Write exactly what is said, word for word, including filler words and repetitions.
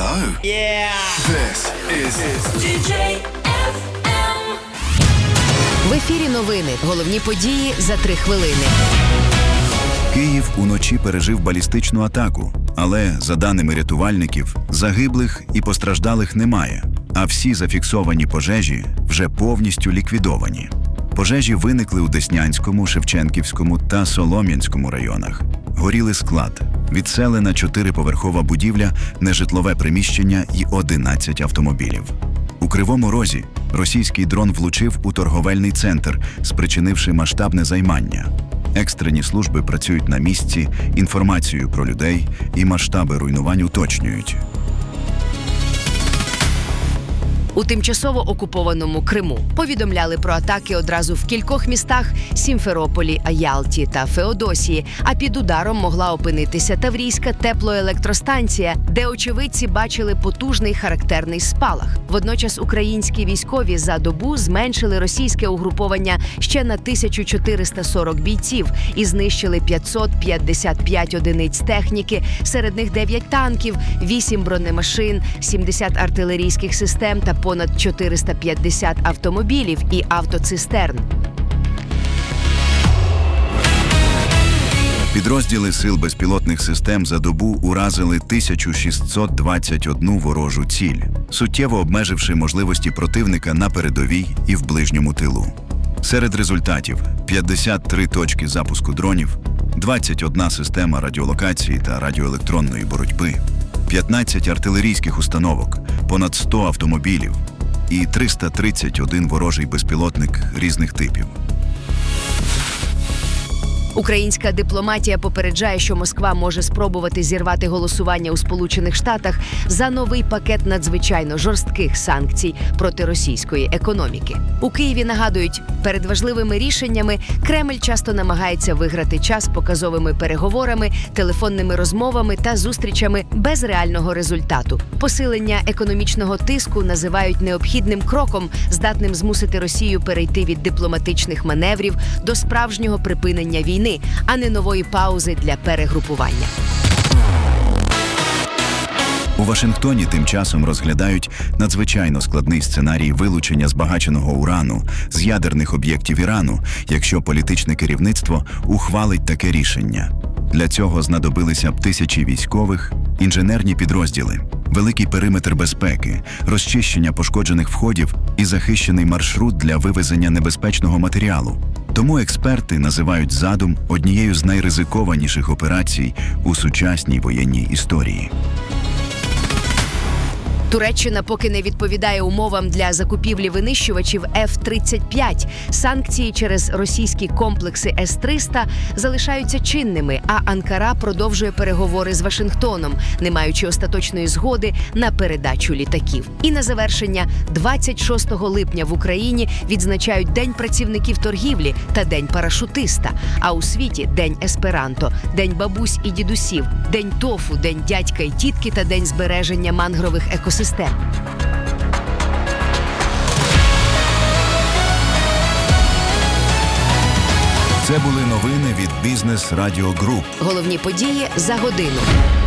Hello. Yeah. This is ді джей еф ем. В ефірі новини. Головні події за три хвилини. Київ уночі пережив балістичну атаку, але, за даними рятувальників, загиблих і постраждалих немає, а всі зафіксовані пожежі вже повністю ліквідовані. Пожежі виникли у Деснянському, Шевченківському та Солом'янському районах. Горіли склад, відселена чотириповерхова будівля, нежитлове приміщення і одинадцять автомобілів. У Кривому Розі російський дрон влучив у торговельний центр, спричинивши масштабне займання. Екстрені служби працюють на місці, інформацію про людей і масштаби руйнувань уточнюють. У тимчасово окупованому Криму повідомляли про атаки одразу в кількох містах – Сімферополі, Ялті та Феодосії, а під ударом могла опинитися Таврійська теплоелектростанція, де очевидці бачили потужний характерний спалах. Водночас українські військові за добу зменшили російське угруповання ще на тисячу чотириста сорок бійців і знищили п'ятсот п'ятдесят п'ять одиниць техніки, серед них дев'ять танків, вісім бронемашин, сімдесят артилерійських систем та понад чотириста п'ятдесят автомобілів і автоцистерн. Підрозділи сил безпілотних систем за добу уразили тисячу шістсот двадцять одну ворожу ціль, суттєво обмеживши можливості противника на передовій і в ближньому тилу. Серед результатів – п'ятдесят три точки запуску дронів, двадцять одна система радіолокації та радіоелектронної боротьби, п'ятнадцять артилерійських установок, понад сто автомобілів і триста тридцять один ворожий безпілотник різних типів. Українська дипломатія попереджає, що Москва може спробувати зірвати голосування у Сполучених Штатах за новий пакет надзвичайно жорстких санкцій проти російської економіки. У Києві нагадують, перед важливими рішеннями Кремль часто намагається виграти час показовими переговорами, телефонними розмовами та зустрічами без реального результату. Посилення економічного тиску називають необхідним кроком, здатним змусити Росію перейти від дипломатичних маневрів до справжнього припинення війни, а не нової паузи для перегрупування. У Вашингтоні тим часом розглядають надзвичайно складний сценарій вилучення збагаченого урану з ядерних об'єктів Ірану, якщо політичне керівництво ухвалить таке рішення. Для цього знадобилися б тисячі військових, інженерні підрозділи, великий периметр безпеки, розчищення пошкоджених входів і захищений маршрут для вивезення небезпечного матеріалу. Тому експерти називають задум однією з найризикованіших операцій у сучасній воєнній історії. Туреччина поки не відповідає умовам для закупівлі винищувачів еф тридцять п'ять. Санкції через російські комплекси ес триста залишаються чинними, а Анкара продовжує переговори з Вашингтоном, не маючи остаточної згоди на передачу літаків. І на завершення, двадцять шостого липня в Україні відзначають День працівників торгівлі та День парашутиста, а у світі – День есперанто, День бабусь і дідусів, День тофу, День дядька і тітки та День збереження мангрових екосистем. Це були новини від Бізнес Радіо Груп. Головні події за годину.